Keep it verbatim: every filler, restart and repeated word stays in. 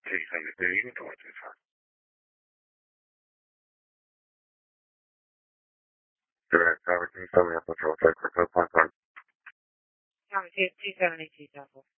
Two seventy two, you can talk to her. Direct cover two seventy patrol check for code point card. Cover two seventy two double.